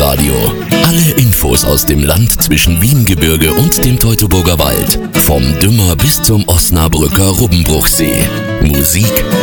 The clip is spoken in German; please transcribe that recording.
Live-Radio. Alle Infos aus dem Land zwischen Wiehengebirge und dem Teutoburger Wald. Vom Dümmer bis zum Osnabrücker Rubbenbruchsee. Musik,